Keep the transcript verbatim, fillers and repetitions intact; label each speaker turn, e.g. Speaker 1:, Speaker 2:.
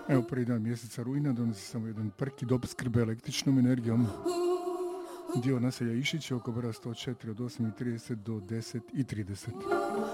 Speaker 1: Evo, prvi dan mjeseca rujna donosi samo jedan prekid opskrbe električnom energijom. Dio naselja Išić oko broja sto četiri od osam i trideset do deset i trideset.